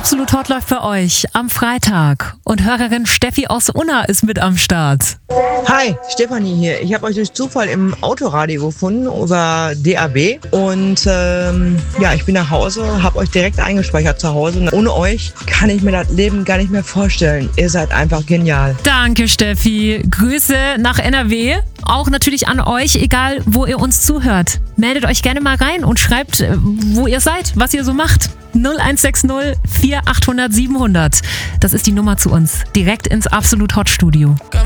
Absolut Hot läuft für euch am Freitag und Hörerin Steffi aus Unna ist mit am Start. Hi, Stefanie hier. Ich habe euch durch Zufall im Autoradio gefunden über DAB und ich bin nach Hause, habe euch direkt eingespeichert zu Hause. Und ohne euch kann ich mir das Leben gar nicht mehr vorstellen. Ihr seid einfach genial. Danke, Steffi. Grüße nach NRW. Auch natürlich an euch, egal wo ihr uns zuhört. Meldet euch gerne mal rein und schreibt, wo ihr seid, was ihr so macht. 0160 4800 700. Das ist die Nummer zu uns. Direkt ins Absolut Hot Studio.